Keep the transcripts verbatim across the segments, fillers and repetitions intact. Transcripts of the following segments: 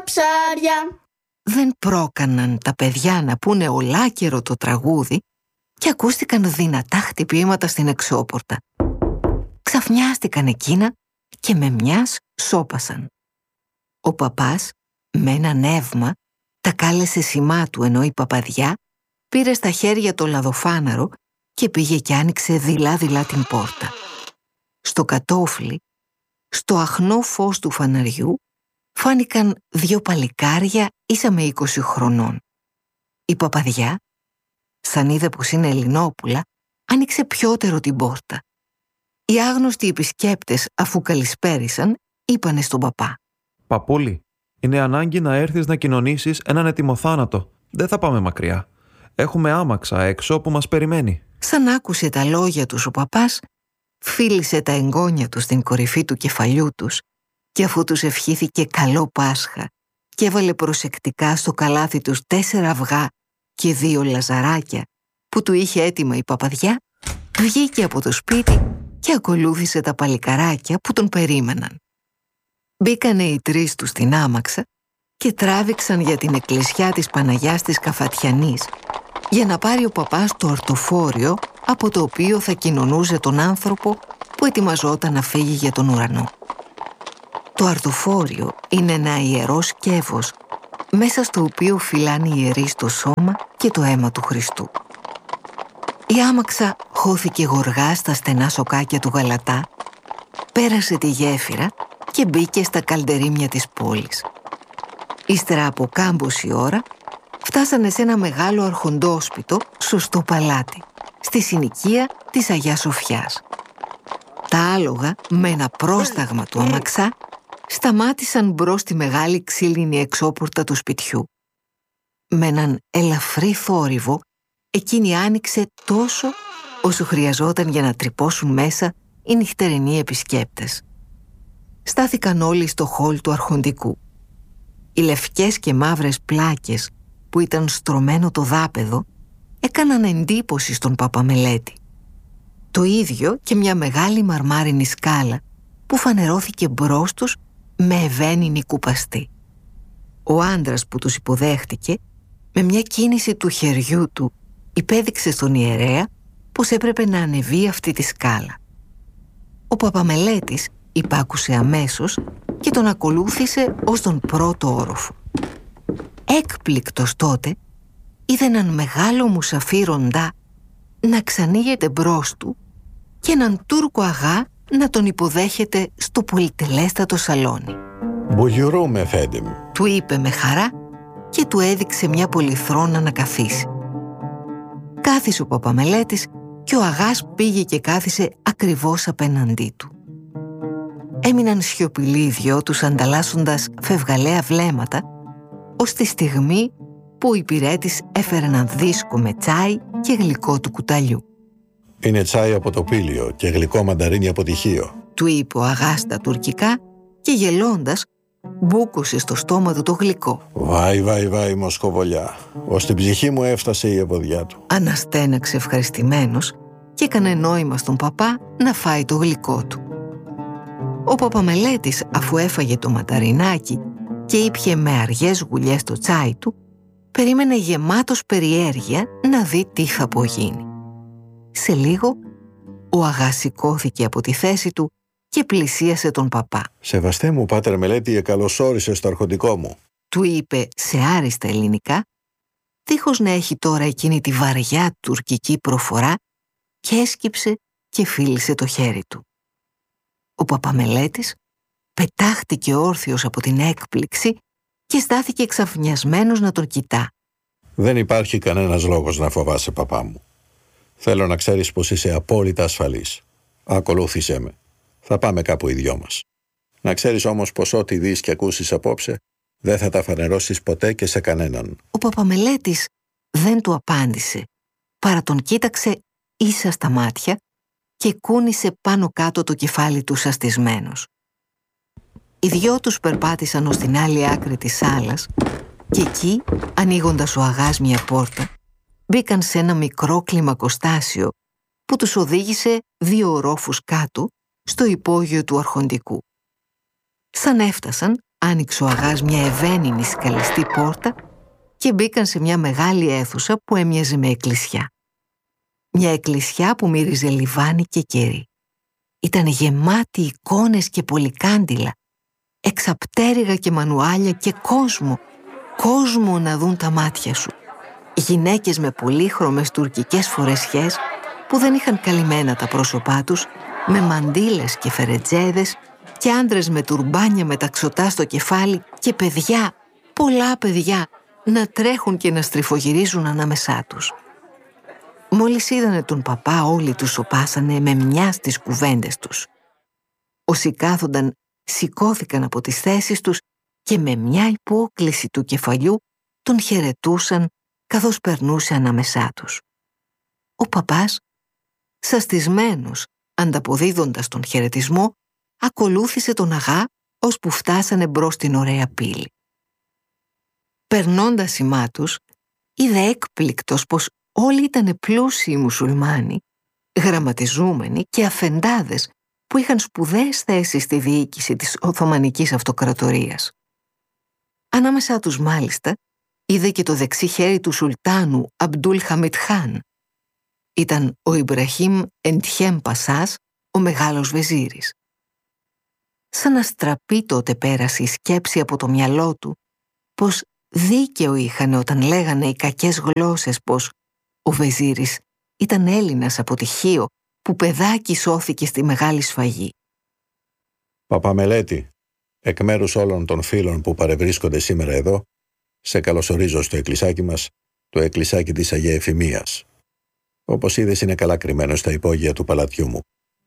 ψάρια. Δεν πρόκαναν τα παιδιά να πούνε ολάκερο το τραγούδι και ακούστηκαν δυνατά χτυπήματα στην εξώπορτα. Ξαφνιάστηκαν εκείνα και με μιας σώπασαν. Ο παπάς, με ένα νεύμα, τα κάλεσε σημά του, ενώ η παπαδιά πήρε στα χέρια το λαδοφάναρο και πήγε και άνοιξε δειλά-δειλά την πόρτα. Στο κατόφλι, στο αχνό φως του φαναριού, φάνηκαν δύο παλικάρια ίσα με είκοσι χρονών. Η παπαδιά, σαν είδε πως είναι Ελληνόπουλα, άνοιξε πιότερο την πόρτα. Οι άγνωστοι επισκέπτες, αφού καλησπέρισαν, είπανε στον παπά: «Παππούλη, είναι ανάγκη να έρθεις να κοινωνήσεις έναν ετοιμοθάνατο. Δεν θα πάμε μακριά. Έχουμε άμαξα έξω που μας περιμένει». Σαν άκουσε τα λόγια τους ο παπάς, φίλησε τα εγγόνια του στην κορυφή του κεφαλιού τους και αφού τους ευχήθηκε καλό Πάσχα και έβαλε προσεκτικά στο καλάθι τους τέσσερα αυγά και δύο λαζαράκια που του είχε έτοιμα η παπαδιά, βγήκε από το σπίτι και ακολούθησε τα παλικαράκια που τον περίμεναν. Μπήκανε οι τρεις τους στην άμαξα και τράβηξαν για την εκκλησιά της Παναγιάς της Καφατιανής για να πάρει ο παπάς το ορτοφόριο από το οποίο θα κοινωνούσε τον άνθρωπο που ετοιμαζόταν να φύγει για τον ουρανό. Το αρτοφόριο είναι ένα ιερό σκεύος μέσα στο οποίο φυλάνε οι ιερείς το σώμα και το αίμα του Χριστού. Η άμαξα χώθηκε γοργά στα στενά σοκάκια του Γαλατά, πέρασε τη γέφυρα και μπήκε στα καλντερίμια της πόλης. Ύστερα από κάμποση ώρα φτάσανε σε ένα μεγάλο αρχοντόσπιτο σωστό παλάτι, στη συνοικία της Αγιάς Σοφιάς. Τα άλογα, με ένα πρόσταγμα του αμαξά, σταμάτησαν μπρος στη μεγάλη ξύλινη εξώπορτα του σπιτιού. Με έναν ελαφρύ θόρυβο, εκείνη άνοιξε τόσο όσο χρειαζόταν για να τρυπώσουν μέσα οι νυχτερινοί επισκέπτες. Στάθηκαν όλοι στο χόλ του αρχοντικού. Οι λευκές και μαύρες πλάκες που ήταν στρωμένο το δάπεδο έκαναν εντύπωση στον Παπαμελέτη. Το ίδιο και μια μεγάλη μαρμάρινη σκάλα που φανερώθηκε μπρος τους με ευαίνινη κουπαστή. Ο άντρας που τους υποδέχτηκε, με μια κίνηση του χεριού του, υπέδειξε στον ιερέα πως έπρεπε να ανεβεί αυτή τη σκάλα. Ο Παπαμελέτης υπάκουσε αμέσως και τον ακολούθησε ως τον πρώτο όροφο. Έκπληκτος τότε, είδε έναν μεγάλο μουσαφί ροντά να ξανοίγεται μπρος του και έναν Τούρκο αγά να τον υποδέχεται στο πολυτελέστατο σαλόνι. «Μπογιουρούμ, εφέντεμ», του είπε με χαρά και του έδειξε μια πολυθρόνα να καθίσει. Κάθισε ο Παπαμελέτης και ο αγάς πήγε και κάθισε ακριβώς απέναντί του. Έμειναν σιωπηλοί οι δυο τους ανταλλάσσοντας φευγαλαία βλέμματα, ως τη στιγμή που ο υπηρέτης έφερε έναν δίσκο με τσάι και γλυκό του κουταλιού. «Είναι τσάι από το πήλιο και γλυκό μανταρίνι από τυχείο», του είπε ο αγάς στα τουρκικά και γελώντας μπούκωσε στο στόμα του το γλυκό. «Βάι, βάι, βάι, μοσκοβολιά, ως την ψυχή μου έφτασε η αποδιά του», αναστέναξε ευχαριστημένος και έκανε νόημα στον παπά να φάει το γλυκό του. Ο Παπαμελέτης, αφού έφαγε το μανταρινάκι και ήπιε με αργές γουλιές το τσάι του, περίμενε γεμάτος περιέργεια να δει τι θα απογίνει. Σε λίγο, ο αγάς σηκώθηκε από τη θέση του και πλησίασε τον παπά. «Σεβαστέ μου, πάτερ Μελέτη, καλωσόρισε στο αρχοντικό μου», του είπε σε άριστα ελληνικά, δίχως να έχει τώρα εκείνη τη βαριά τουρκική προφορά, και έσκυψε και φίλησε το χέρι του. Ο Παπαμελέτης πετάχτηκε όρθιος από την έκπληξη και στάθηκε ξαφνιασμένος να τον κοιτά. «Δεν υπάρχει κανένας λόγος να φοβάσαι, παπά μου. Θέλω να ξέρεις πως είσαι απόλυτα ασφαλής. Ακολούθησέ με. Θα πάμε κάπου οι δυο μας. Να ξέρεις όμως πως ό,τι δεις και ακούσεις απόψε δεν θα τα φανερώσεις ποτέ και σε κανέναν». Ο Παπαμελέτης δεν του απάντησε, παρά τον κοίταξε ίσα στα μάτια και κούνησε πάνω κάτω το κεφάλι του σαστισμένος. Οι δυο τους περπάτησαν ως την άλλη άκρη της σάλας και εκεί, ανοίγοντας ο αγάς μια πόρτα, μπήκαν σε ένα μικρό κλιμακοστάσιο που τους οδήγησε δύο ορόφους κάτω στο υπόγειο του αρχοντικού. Σαν έφτασαν, άνοιξε ο Αγάς μια ευαίνινη σκαλιστή πόρτα και μπήκαν σε μια μεγάλη αίθουσα που έμοιαζε με εκκλησιά. Μια εκκλησιά που μύριζε λιβάνι και κερί. Ήταν γεμάτη εικόνες και πολυκάντιλα, εξαπτέρυγα και μανουάλια και κόσμο, κόσμο να δουν τα μάτια σου. Γυναίκες με πολύχρωμες τουρκικές φορεσιές που δεν είχαν καλυμμένα τα πρόσωπά τους, με μαντήλες και φερετζέδες, και άντρες με τουρμπάνια μεταξωτά στο κεφάλι και παιδιά, πολλά παιδιά, να τρέχουν και να στριφογυρίζουν ανάμεσά τους. Μόλις είδανε τον παπά, όλοι τους σωπάσανε με μια στις κουβέντες τους. Όσοι κάθονταν σηκώθηκαν από τις θέσεις τους και με μια υπόκλιση του κεφαλιού τον χαιρετούσαν καθώς περνούσε ανάμεσά τους. Ο παπάς, σαστισμένος, ανταποδίδοντας τον χαιρετισμό, ακολούθησε τον Αγά ώσπου φτάσανε μπρος στην ωραία πύλη. Περνώντας ημά τους, είδε έκπληκτος πως όλοι ήταν πλούσιοι μουσουλμάνοι, γραμματιζούμενοι και αφεντάδες που είχαν σπουδαίες θέσεις στη διοίκηση της Οθωμανικής Αυτοκρατορίας. Ανάμεσά τους μάλιστα είδε και το δεξί χέρι του Σουλτάνου Αμπτούλ Χαμίτ Χάν. Ήταν ο Ιμπραχήμ Εντχέμ Πασάς, ο μεγάλος βεζίρης. Σαν να στραπεί τότε πέρασε η σκέψη από το μυαλό του πως δίκαιο είχαν όταν λέγανε οι κακές γλώσσες πως ο βεζίρης ήταν Έλληνας από τυχείο που παιδάκι σώθηκε στη μεγάλη σφαγή. Παπαμελέτη, εκ μέρους όλων των φίλων που παρευρίσκονται σήμερα εδώ, σε καλωσορίζω στο εκκλησάκι μας, το εκκλησάκι της Αγία Εφημίας. Όπως είδες, είναι καλά κρυμμένο στα υπόγεια του παλατιού μου.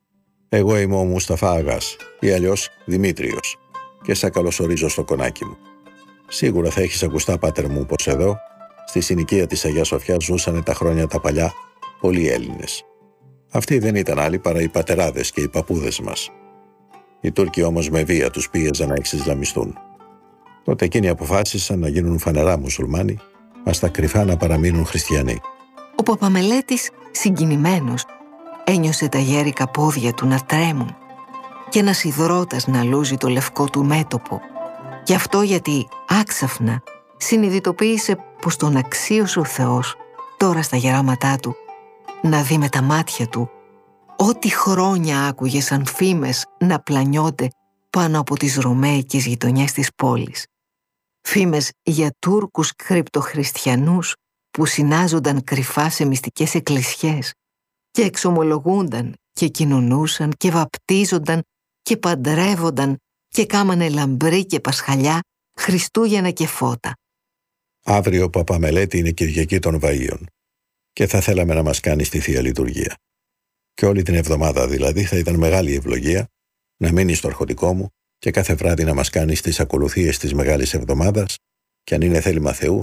Εγώ είμαι ο Μουσταφά Αγάς, ή αλλιώς Δημήτριος, και σε καλωσορίζω στο κονάκι μου. Σίγουρα θα έχεις ακουστά, πάτερ μου, πως εδώ, στη συνοικία της Αγίας Σοφιάς, ζούσανε τα χρόνια τα παλιά πολλοί Έλληνες. Αυτοί δεν ήταν άλλοι παρά οι πατεράδες και οι παππούδες μας. Οι Τούρκοι όμως με βία τους πίεζαν να εξισλαμιστούν. Τότε εκείνοι αποφάσισαν να γίνουν φανερά μουσουλμάνοι, μα στα κρυφά να παραμείνουν χριστιανοί. Ο Παπαμελέτης, συγκινημένος, ένιωσε τα γέρικα πόδια του να τρέμουν και ένας υδρότας να λούζει το λευκό του μέτωπο. Και αυτό γιατί άξαφνα συνειδητοποίησε πως τον αξίωσε ο Θεός τώρα στα γεράματά του να δει με τα μάτια του ό,τι χρόνια άκουγε σαν φήμες να πλανιώνται πάνω από τις ρωμαϊκές γειτονιές της πόλης. Φήμες για Τούρκους κρυπτοχριστιανούς που συνάζονταν κρυφά σε μυστικές εκκλησιές και εξομολογούνταν και κοινωνούσαν και βαπτίζονταν και παντρεύονταν και κάμανε λαμπρή και πασχαλιά, Χριστούγεννα και φώτα. Αύριο, Παπαμελέτη, είναι Κυριακή των Βαΐων και θα θέλαμε να μας κάνεις τη Θεία Λειτουργία. Και όλη την εβδομάδα δηλαδή θα ήταν μεγάλη ευλογία να μείνεις στο αρχοντικό μου και κάθε βράδυ να μας κάνεις τις ακολουθίες της Μεγάλης Εβδομάδας και αν είναι θέλημα Θεού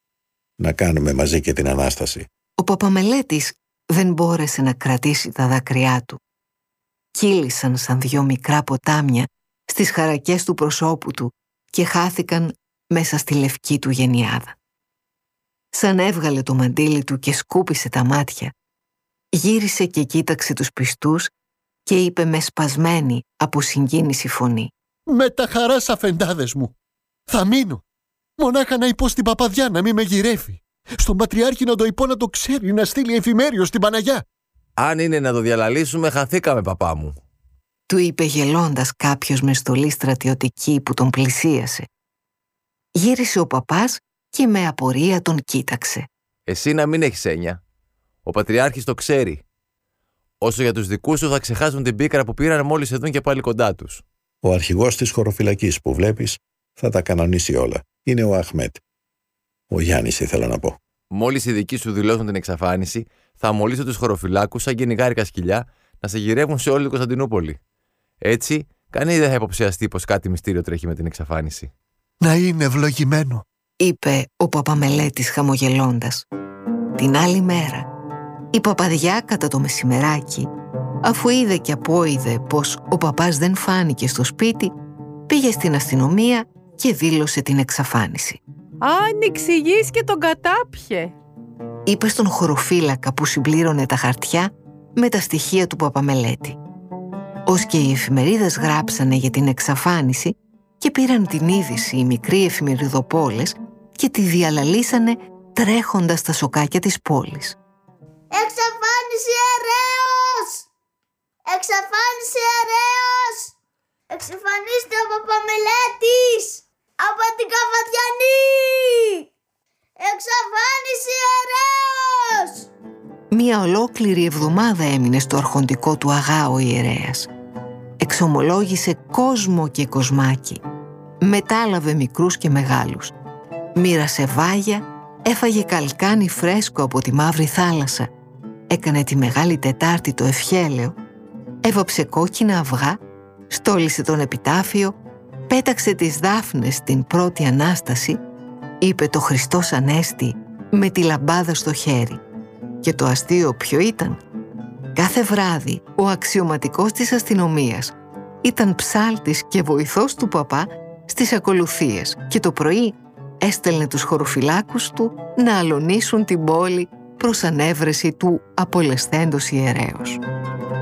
να κάνουμε μαζί και την Ανάσταση. Ο Παπαμελέτης δεν μπόρεσε να κρατήσει τα δάκρυά του. Κύλησαν σαν δυο μικρά ποτάμια στις χαρακές του προσώπου του και χάθηκαν μέσα στη λευκή του γενιάδα. Σαν έβγαλε το μαντίλι του και σκούπισε τα μάτια, γύρισε και κοίταξε τους πιστούς και είπε με σπασμένη από συγκίνηση φωνή: «Με τα χαράς, αφεντάδες μου, θα μείνω. Μονάχα να υπώ στην παπαδιά να μην με γυρεύει. Στον Πατριάρχη να το υπώ να το ξέρει, να στείλει εφημέριο στην Παναγιά». «Αν είναι να το διαλαλήσουμε, χαθήκαμε, παπά μου», του είπε γελώντας κάποιος με στολή στρατιωτική που τον πλησίασε. Γύρισε ο παπάς και με απορία τον κοίταξε. «Εσύ να μην έχεις έννοια. Ο Πατριάρχης το ξέρει. Όσο για τους δικούς σου θα ξεχάσουν την πίκρα που πήραν μόλις εδώ και πάλι κοντά τους». Ο αρχηγός της χωροφυλακής που βλέπεις θα τα κανονίσει όλα. Είναι ο Αχμέτ. Ο Γιάννης ήθελα να πω. Μόλις οι δικοί σου δηλώσουν την εξαφάνιση, θα μολύσω τους χωροφυλάκους σαν κυνηγάρικα σκυλιά να σε γυρεύουν σε όλη την Κωνσταντινούπολη. Έτσι, κανείς δεν θα υποψιαστεί πως κάτι μυστήριο τρέχει με την εξαφάνιση. «Να είναι ευλογημένο», είπε ο Παπαμελέτης χαμογελώντας. Την άλλη μέρα, η παπαδιά κατά το μεσημεράκι, αφού είδε και απόειδε πως ο παπάς δεν φάνηκε στο σπίτι, πήγε στην αστυνομία και δήλωσε την εξαφάνιση. «Αν εξηγείς και τον κατάπιε», είπε στον χωροφύλακα που συμπλήρωνε τα χαρτιά με τα στοιχεία του Παπαμελέτη. Ως και οι εφημερίδες γράψανε για την εξαφάνιση, και πήραν την είδηση οι μικροί εφημεριδοπόλες και τη διαλαλήσανε τρέχοντας στα σοκάκια της πόλης. Εξαφάνιση ιερέως! Εξαφάνιση ιερέως! Εξαφανίστε ο Παπαμελέτης! Από την Καβαδιανή! Εξαφάνιση ιερέως! Μία ολόκληρη εβδομάδα έμεινε στο αρχοντικό του αγά ο ιερέας. Εξομολόγησε κόσμο και κοσμάκι. Μετάλαβε μικρούς και μεγάλους. Μοίρασε βάγια, έφαγε καλκάνι φρέσκο από τη Μαύρη Θάλασσα. Έκανε τη Μεγάλη Τετάρτη το ευχέλαιο. Έβαψε κόκκινα αυγά, στόλισε τον επιτάφιο, πέταξε τις δάφνες στην πρώτη Ανάσταση, είπε το Χριστός Ανέστη με τη λαμπάδα στο χέρι. Και το αστείο ποιο ήταν? Κάθε βράδυ ο αξιωματικός της αστυνομίας ήταν ψάλτης και βοηθός του παπά στις ακολουθίες και το πρωί έστελνε τους χωροφυλάκους του να αλωνίσουν την πόλη προς ανέβρεση του απολεσθέντος ιερέως.